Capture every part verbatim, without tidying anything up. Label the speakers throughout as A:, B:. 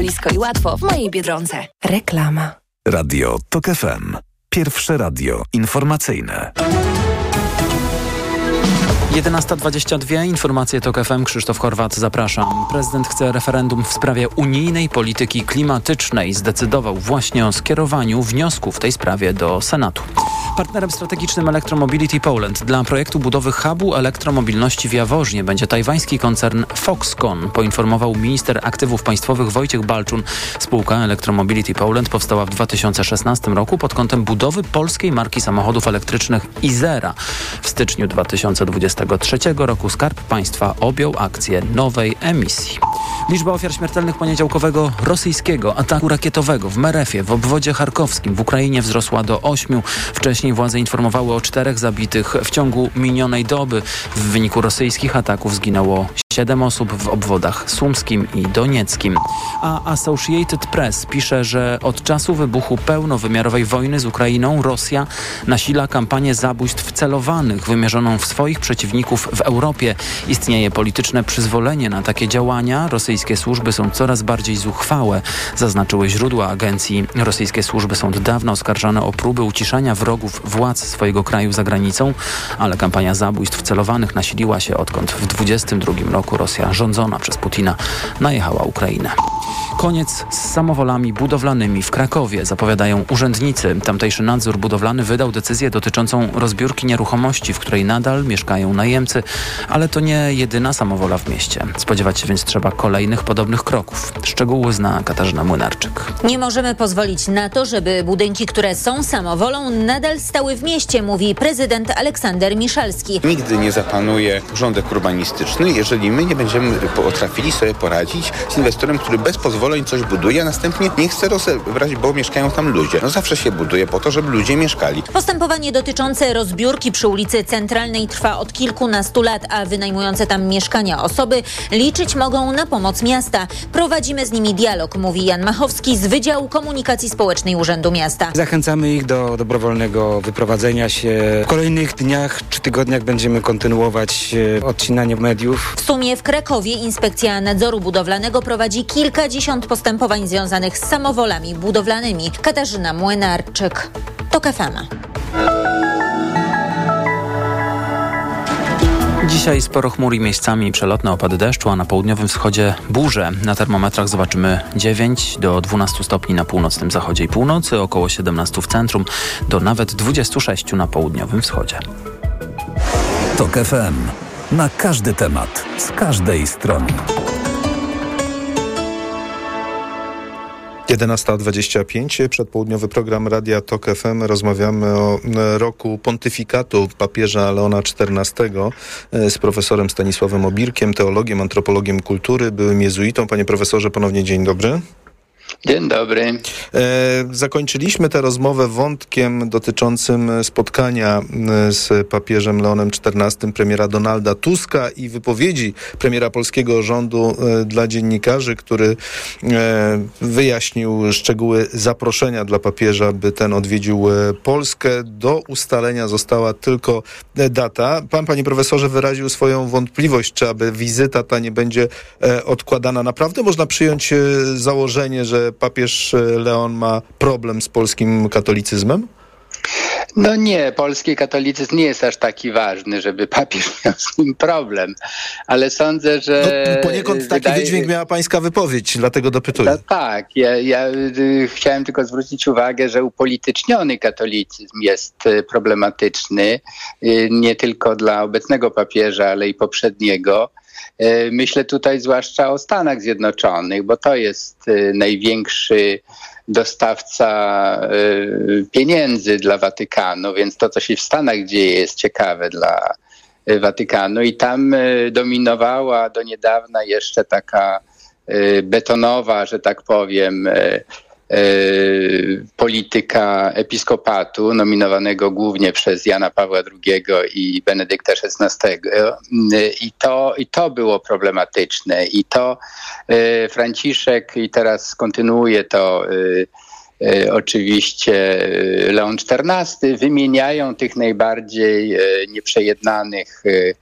A: blisko i łatwo w mojej Biedronce. Reklama.
B: Radio TOK F M. Pierwsze radio informacyjne.
C: jedenasta dwadzieścia dwa, informacje TOK F M, Krzysztof Horwat, zapraszam. Prezydent chce referendum w sprawie unijnej polityki klimatycznej. Zdecydował właśnie o skierowaniu wniosku w tej sprawie do Senatu. Partnerem strategicznym Electromobility Poland dla projektu budowy hubu elektromobilności w Jaworznie będzie tajwański koncern Foxconn, poinformował minister aktywów państwowych Wojciech Balczun. Spółka Electromobility Poland powstała w dwa tysiące szesnastym roku pod kątem budowy polskiej marki samochodów elektrycznych Izera. W styczniu dwa tysiące dwudziestego trzeciego roku Skarb Państwa objął akcję nowej emisji. Liczba ofiar śmiertelnych poniedziałkowego rosyjskiego ataku rakietowego w Merefie w obwodzie charkowskim w Ukrainie wzrosła do ośmiu. Wcześniej władze informowały o czterech zabitych w ciągu minionej doby. W wyniku rosyjskich ataków zginęło siedem osób w obwodach sumskim i donieckim. A Associated Press pisze, że od czasu wybuchu pełnowymiarowej wojny z Ukrainą Rosja nasila kampanię zabójstw celowanych wymierzoną w swoich przeciwników w Europie. Istnieje polityczne przyzwolenie na takie działania. Rosyjskie służby są coraz bardziej zuchwałe, zaznaczyły źródła agencji. Rosyjskie służby są od dawna oskarżane o próby uciszania wrogów władz swojego kraju za granicą, ale kampania zabójstw celowanych nasiliła się, odkąd w dwudziestym drugim roku Rosja rządzona przez Putina najechała Ukrainę. Koniec z samowolami budowlanymi w Krakowie, zapowiadają urzędnicy. Tamtejszy nadzór budowlany wydał decyzję dotyczącą rozbiórki nieruchomości, w której nadal mieszkają najemcy, ale to nie jedyna samowola w mieście. Spodziewać się więc trzeba kolejnych podobnych kroków. Szczegóły zna Katarzyna Młynarczyk.
D: Nie możemy pozwolić na to, żeby budynki, które są samowolą, nadal stały w mieście, mówi prezydent Aleksander Miszalski.
E: Nigdy nie zapanuje porządek urbanistyczny, jeżeli my nie będziemy potrafili sobie poradzić z inwestorem, który bez pozwoleń coś buduje, a następnie nie chce rozebrać, bo mieszkają tam ludzie. No zawsze się buduje po to, żeby ludzie mieszkali.
D: Postępowanie dotyczące rozbiórki przy ulicy Centralnej trwa od kilkunastu lat, a wynajmujące tam mieszkania osoby liczyć mogą na pomoc miasta. Prowadzimy z nimi dialog, mówi Jan Machowski z Wydziału Komunikacji Społecznej Urzędu Miasta.
F: Zachęcamy ich do dobrowolnego wyprowadzenia się. W kolejnych dniach czy tygodniach będziemy kontynuować odcinanie mediów.
D: W sumie w Krakowie Inspekcja Nadzoru Budowlanego prowadzi kilkadziesiąt postępowań związanych z samowolami budowlanymi. Katarzyna Młynarczyk, TOK F M.
C: Dzisiaj sporo chmur i miejscami przelotne opady deszczu, a na południowym wschodzie burze. Na termometrach zobaczymy dziewięć do dwunastu stopni na północnym zachodzie i północy, około siedemnaście w centrum, do nawet dwudziestu sześciu na południowym wschodzie.
B: TOK F M. Na każdy temat, z każdej strony.
G: jedenasta dwadzieścia pięć, przedpołudniowy program Radia TOK F M. Rozmawiamy o roku pontyfikatu papieża Leona czternastego z profesorem Stanisławem Obirkiem, teologiem, antropologiem kultury, byłym jezuitą. Panie profesorze, ponownie dzień dobry.
H: Dzień dobry.
G: E, zakończyliśmy tę rozmowę wątkiem dotyczącym spotkania z papieżem Leonem czternastym, premiera Donalda Tuska i wypowiedzi premiera polskiego rządu e, dla dziennikarzy, który e, wyjaśnił szczegóły zaproszenia dla papieża, by ten odwiedził e, Polskę. Do ustalenia została tylko data. Pan, panie profesorze, wyraził swoją wątpliwość, czy aby wizyta ta nie będzie e, odkładana. Naprawdę można przyjąć e, założenie, że papież Leon ma problem z polskim katolicyzmem?
H: No nie, polski katolicyzm nie jest aż taki ważny, żeby papież miał z nim problem, ale sądzę, że...
G: No, poniekąd taki wydaje... wydźwięk miała pańska wypowiedź, dlatego dopytuję.
H: No, tak, ja, ja y, chciałem tylko zwrócić uwagę, że upolityczniony katolicyzm jest y, problematyczny, y, nie tylko dla obecnego papieża, ale i poprzedniego. Y, myślę tutaj zwłaszcza o Stanach Zjednoczonych, bo to jest y, największy dostawca y, pieniędzy dla Watykanu, więc to, co się w Stanach dzieje, jest ciekawe dla y, Watykanu i tam y, dominowała do niedawna jeszcze taka y, betonowa, że tak powiem, y, y, polityka episkopatu, nominowanego głównie przez Jana Pawła drugiego i Benedykta szesnastego. Y, I to, i to było problematyczne. I to y, Franciszek, i teraz kontynuuje to y, y, oczywiście Leon czternasty, wymieniają tych najbardziej y, nieprzejednanych y,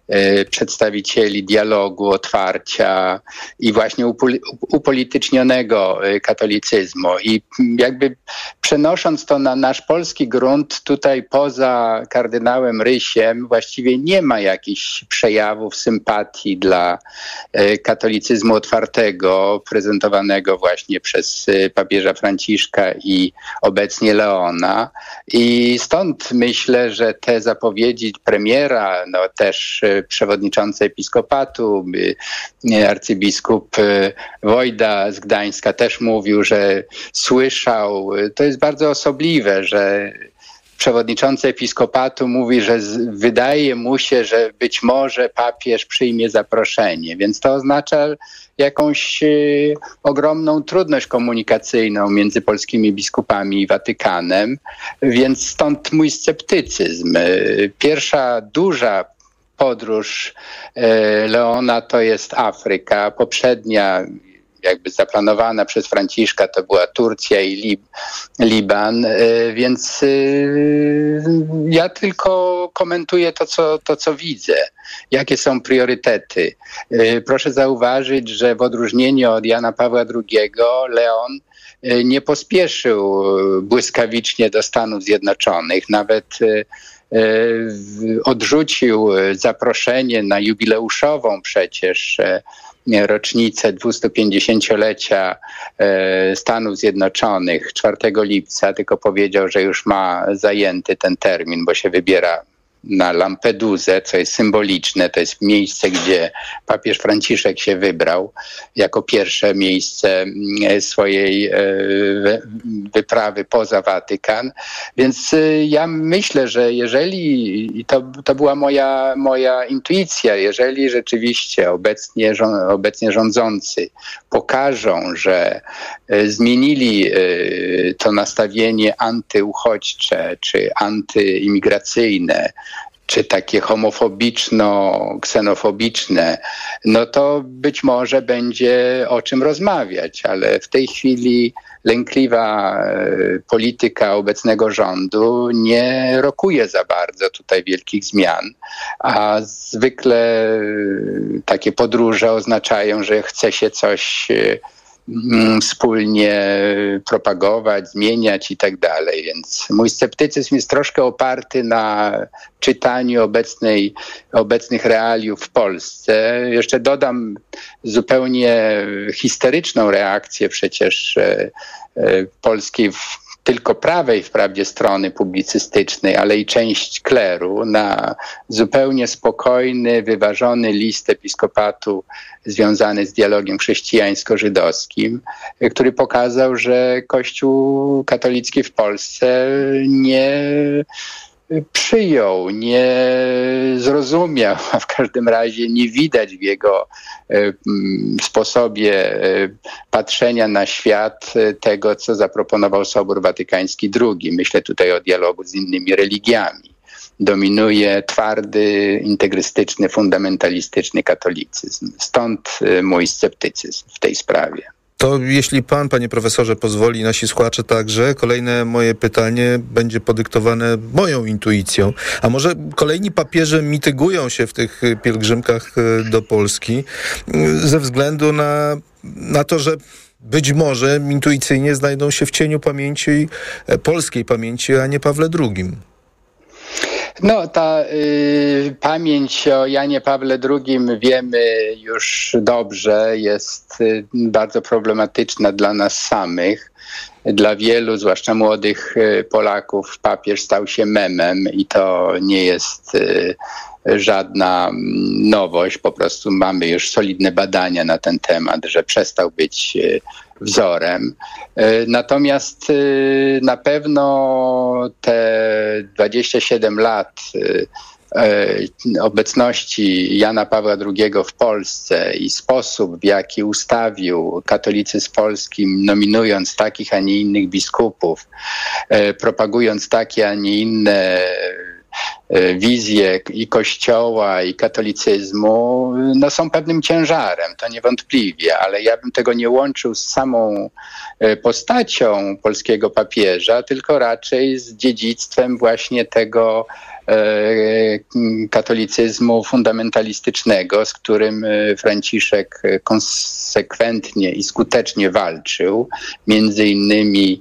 H: przedstawicieli dialogu, otwarcia i właśnie upolitycznionego katolicyzmu. I jakby przenosząc to na nasz polski grunt, tutaj poza kardynałem Rysiem właściwie nie ma jakichś przejawów sympatii dla katolicyzmu otwartego, prezentowanego właśnie przez papieża Franciszka i obecnie Leona. I stąd myślę, że te zapowiedzi premiera, no też przewodniczący episkopatu, arcybiskup Wojda z Gdańska też mówił, że słyszał, to jest bardzo osobliwe, że przewodniczący episkopatu mówi, że z, wydaje mu się, że być może papież przyjmie zaproszenie, więc to oznacza jakąś y, ogromną trudność komunikacyjną między polskimi biskupami i Watykanem, więc stąd mój sceptycyzm. Y, pierwsza duża podróż y, Leona to jest Afryka, poprzednia jakby zaplanowana przez Franciszka to była Turcja i Lib- Liban, y, więc y, ja tylko komentuję to co, to, co widzę. Jakie są priorytety? Y, proszę zauważyć, że w odróżnieniu od Jana Pawła drugiego Leon y, nie pospieszył błyskawicznie do Stanów Zjednoczonych. Nawet y, y, odrzucił zaproszenie na jubileuszową przecież y, rocznicę dwustupięćdziesięciolecia Stanów Zjednoczonych czwartego lipca, tylko powiedział, że już ma zajęty ten termin, bo się wybiera na Lampedusę, co jest symboliczne. To jest miejsce, gdzie papież Franciszek się wybrał jako pierwsze miejsce swojej wyprawy poza Watykan. Więc ja myślę, że jeżeli, i to, to była moja, moja intuicja, jeżeli rzeczywiście obecnie, obecnie rządzący pokażą, że zmienili to nastawienie antyuchodźcze czy antyimigracyjne, czy takie homofobiczno-ksenofobiczne, no to być może będzie o czym rozmawiać, ale w tej chwili lękliwa polityka obecnego rządu nie rokuje za bardzo tutaj wielkich zmian, a zwykle takie podróże oznaczają, że chce się coś wspólnie propagować, zmieniać i tak dalej. Więc mój sceptycyzm jest troszkę oparty na czytaniu obecnej, obecnych realiów w Polsce. Jeszcze dodam zupełnie histeryczną reakcję przecież e, e, polskiej w tylko prawej wprawdzie strony publicystycznej, ale i część kleru na zupełnie spokojny, wyważony list episkopatu związany z dialogiem chrześcijańsko-żydowskim, który pokazał, że Kościół katolicki w Polsce nie przyjął, nie zrozumiał, a w każdym razie nie widać w jego y, sposobie y, patrzenia na świat y, tego, co zaproponował Sobór Watykański drugi. Myślę tutaj o dialogu z innymi religiami. Dominuje twardy, integrystyczny, fundamentalistyczny katolicyzm. Stąd y, mój sceptycyzm w tej sprawie.
G: To jeśli pan, panie profesorze, pozwoli, nasi słuchacze także, kolejne moje pytanie będzie podyktowane moją intuicją. A może kolejni papieże mitygują się w tych pielgrzymkach do Polski ze względu na, na to, że być może intuicyjnie znajdą się w cieniu pamięci, polskiej pamięci, a nie Pawle drugim.
H: No, ta y, pamięć o Janie Pawle drugim wiemy już dobrze, jest y, bardzo problematyczna dla nas samych. Dla wielu, zwłaszcza młodych y, Polaków, papież stał się memem i to nie jest y, żadna nowość. Po prostu mamy już solidne badania na ten temat, że przestał być y, wzorem. Natomiast na pewno te dwadzieścia siedem lat obecności Jana Pawła drugiego w Polsce i sposób, w jaki ustawił katolicyzm polski, nominując takich, a nie innych biskupów, propagując takie, a nie inne wizje i Kościoła, i katolicyzmu, no są pewnym ciężarem, to niewątpliwie, ale ja bym tego nie łączył z samą postacią polskiego papieża, tylko raczej z dziedzictwem właśnie tego katolicyzmu fundamentalistycznego, z którym Franciszek konsekwentnie i skutecznie walczył, między innymi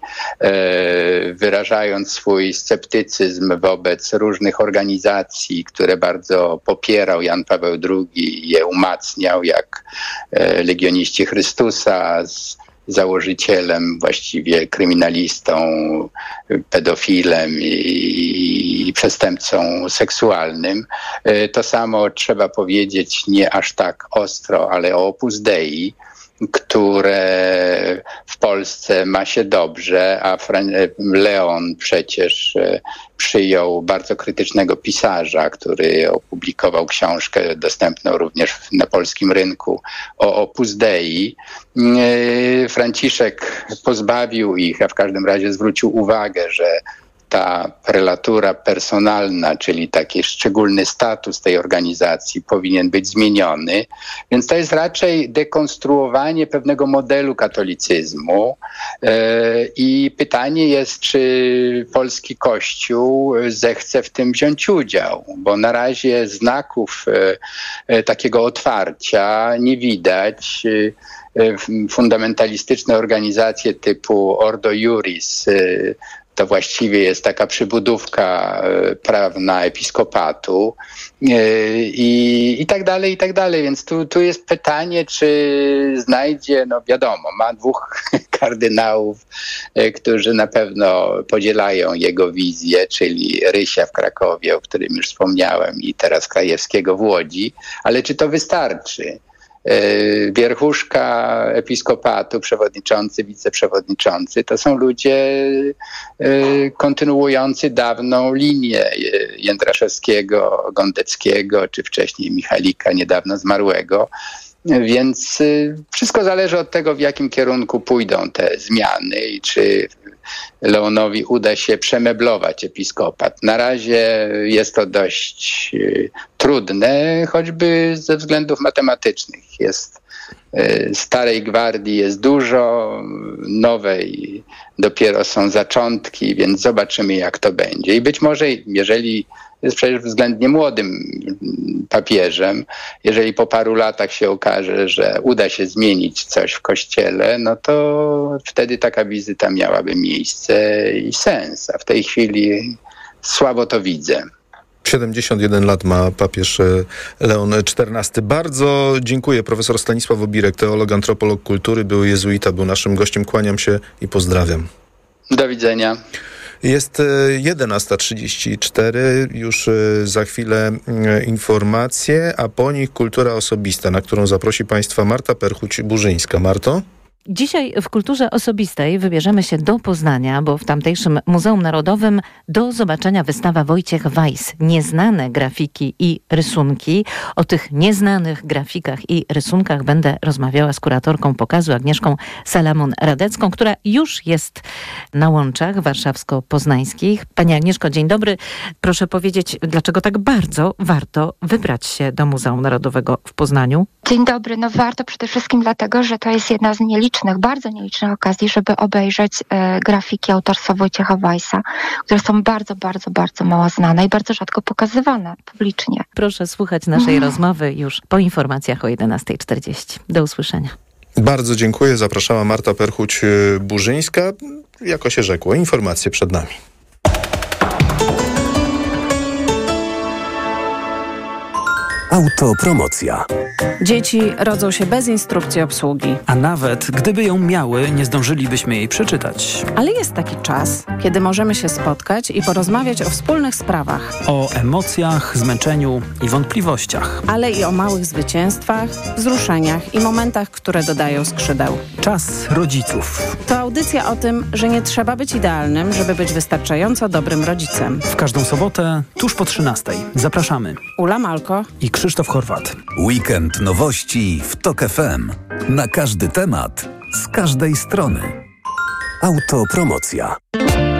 H: wyrażając swój sceptycyzm wobec różnych organizacji, które bardzo popierał Jan Paweł drugi i je umacniał, jak Legioniści Chrystusa, z założycielem, właściwie kryminalistą, pedofilem i, i przestępcą seksualnym. To samo trzeba powiedzieć nie aż tak ostro, ale o Opus Dei, które w Polsce ma się dobrze, a Leon przecież przyjął bardzo krytycznego pisarza, który opublikował książkę dostępną również na polskim rynku o Opus Dei. Franciszek pozbawił ich, a w każdym razie zwrócił uwagę, że ta prelatura personalna, czyli taki szczególny status tej organizacji powinien być zmieniony. Więc to jest raczej dekonstruowanie pewnego modelu katolicyzmu i pytanie jest, czy polski Kościół zechce w tym wziąć udział, bo na razie znaków takiego otwarcia nie widać. Fundamentalistyczne organizacje typu Ordo Iuris to właściwie jest taka przybudówka prawna episkopatu i, i tak dalej, i tak dalej. Więc tu, tu jest pytanie, czy znajdzie, no wiadomo, ma dwóch kardynałów, którzy na pewno podzielają jego wizję, czyli Rysia w Krakowie, o którym już wspomniałem, i teraz Krajewskiego w Łodzi, ale czy to wystarczy? Wierchuszka episkopatu, przewodniczący, wiceprzewodniczący, to są ludzie kontynuujący dawną linię Jędraszewskiego, Gondeckiego, czy wcześniej Michalika, niedawno zmarłego. Więc wszystko zależy od tego, w jakim kierunku pójdą te zmiany i czy Leonowi uda się przemeblować episkopat. Na razie jest to dość trudne, choćby ze względów matematycznych. Jest starej gwardii jest dużo, nowej dopiero są zaczątki, więc zobaczymy, jak to będzie. I być może, jeżeli jest przecież względnie młodym papieżem, jeżeli po paru latach się okaże, że uda się zmienić coś w Kościele, no to wtedy taka wizyta miałaby miejsce i sens. A w tej chwili słabo to widzę.
G: siedemdziesiąt jeden lat ma papież Leon czternasty. Bardzo dziękuję. Profesor Stanisław Obirek, teolog, antropolog kultury, był jezuita, był naszym gościem. Kłaniam się i pozdrawiam.
H: Do widzenia.
G: Jest jedenasta trzydzieści cztery, już za chwilę informacje, a po nich kultura osobista, na którą zaprosi Państwa Marta Perchuć-Burzyńska. Marto?
I: Dzisiaj w kulturze osobistej wybierzemy się do Poznania, bo w tamtejszym Muzeum Narodowym do zobaczenia wystawa Wojciech Weiss. Nieznane grafiki i rysunki. O tych nieznanych grafikach i rysunkach będę rozmawiała z kuratorką pokazu Agnieszką Salamon-Radecką, która już jest na łączach warszawsko-poznańskich. Pani Agnieszko, dzień dobry. Proszę powiedzieć, dlaczego tak bardzo warto wybrać się do Muzeum Narodowego w Poznaniu?
J: Dzień dobry. No warto przede wszystkim dlatego, że to jest jedna z nielicznych bardzo nielicznych okazji, żeby obejrzeć e, grafiki autorstwa Wojciecha Weissa, które są bardzo, bardzo, bardzo mało znane i bardzo rzadko pokazywane publicznie.
I: Proszę słuchać naszej mm. rozmowy już po informacjach o jedenasta czterdzieści. Do usłyszenia.
G: Bardzo dziękuję. Zapraszała Marta Perchuć-Burzyńska. Jako się rzekło, informacje przed nami.
B: Autopromocja.
K: Dzieci rodzą się bez instrukcji obsługi.
C: A nawet gdyby ją miały, nie zdążylibyśmy jej przeczytać.
K: Ale jest taki czas, kiedy możemy się spotkać i porozmawiać o wspólnych sprawach.
C: O emocjach, zmęczeniu i wątpliwościach.
K: Ale i o małych zwycięstwach, wzruszeniach i momentach, które dodają skrzydeł.
C: Czas rodziców.
K: To audycja o tym, że nie trzeba być idealnym, żeby być wystarczająco dobrym rodzicem.
C: W każdą sobotę, tuż po trzynastej. Zapraszamy.
K: Ula Malko
C: i Krzysztof Chorwat.
B: Weekend nowości w TOK F M. Na każdy temat, z każdej strony. Autopromocja.